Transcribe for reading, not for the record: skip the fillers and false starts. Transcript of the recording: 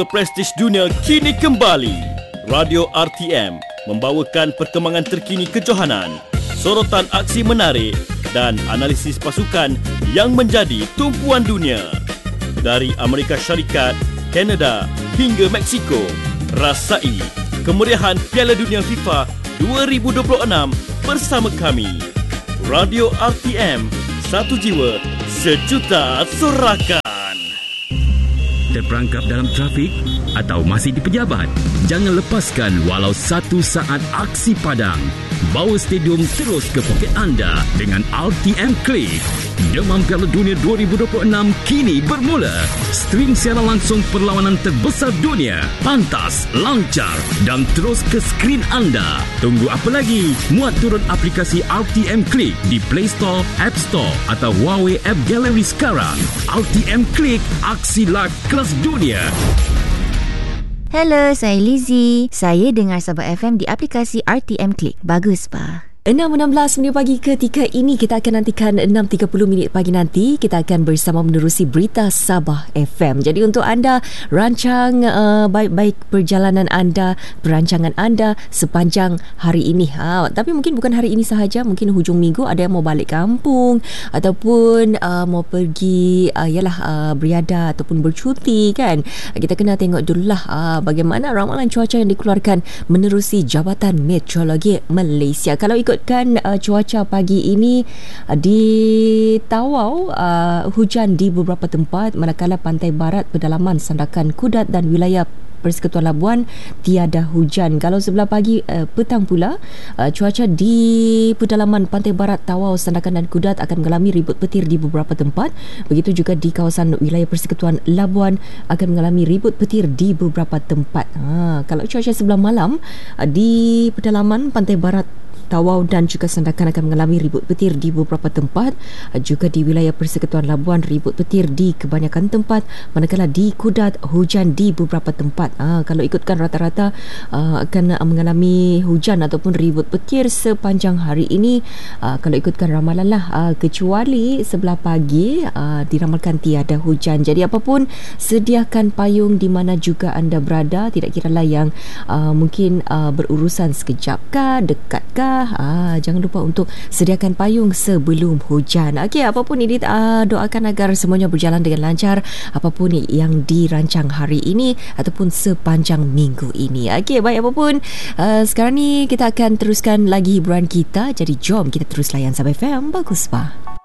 Prestige dunia kini kembali. Radio RTM membawakan perkembangan terkini kejohanan, sorotan aksi menarik dan analisis pasukan yang menjadi tumpuan dunia. Dari Amerika Syarikat, Kanada hingga Mexico, rasai kemeriahan Piala Dunia FIFA 2026 bersama kami. Radio RTM, satu jiwa, sejuta sorakan. Terperangkap dalam trafik atau masih di pejabat? Jangan lepaskan walau satu saat aksi padang. Bawa stadium terus ke poket anda dengan RTM Click. Demam Piala Dunia 2026 kini bermula. Stream siaran langsung perlawanan terbesar dunia. Pantas, lancar dan terus ke skrin anda. Tunggu apa lagi? Muat turun aplikasi RTM Click di Play Store, App Store atau Huawei App Gallery sekarang. RTM Click, aksi live kelas dunia. Hello, saya Lizzie. Saya dengar Sabah FM di aplikasi RTM Click. Bagus, Pak. 6.16 minit pagi ketika ini kita akan nantikan 6.30 minit pagi nanti kita akan bersama menerusi berita Sabah FM. Jadi untuk anda rancang baik-baik perjalanan anda, perancangan anda sepanjang hari ini. Tapi mungkin bukan hari ini sahaja, mungkin hujung minggu ada yang mau balik kampung ataupun mau pergi beriadah ataupun bercuti kan. Kita kena tengok dululah bagaimana ramalan cuaca yang dikeluarkan menerusi Jabatan Meteorologi Malaysia. Kalau ikutkan cuaca pagi ini di Tawau, hujan di beberapa tempat, manakala pantai barat, pedalaman Sandakan Kudat dan wilayah Persekutuan Labuan tiada hujan. Kalau sebelah pagi petang pula, cuaca di pedalaman pantai barat Tawau, Sandakan dan Kudat akan mengalami ribut petir di beberapa tempat. Begitu juga di kawasan wilayah Persekutuan Labuan akan mengalami ribut petir di beberapa tempat. Kalau cuaca sebelah malam di pedalaman pantai barat Tawau dan juga Sandakan akan mengalami ribut petir di beberapa tempat. Juga di wilayah Persekutuan Labuan ribut petir di kebanyakan tempat, manakala di Kudat hujan di beberapa tempat. Kalau ikutkan rata-rata akan mengalami hujan ataupun ribut petir sepanjang hari ini. Kalau ikutkan ramalan lah, kecuali sebelah pagi diramalkan tiada hujan. Jadi apapun, sediakan payung di mana juga anda berada. Tidak kiralah yang mungkin berurusan sekejap kah, dekat kah, jangan lupa untuk sediakan payung sebelum hujan. Okey, apapun ini, doakan agar semuanya berjalan dengan lancar apapun yang dirancang hari ini ataupun sepanjang minggu ini. Okey, baik apapun, sekarang ni kita akan teruskan lagi hiburan kita. Jadi jom kita terus layan Sabah FM. Bagus, Pak.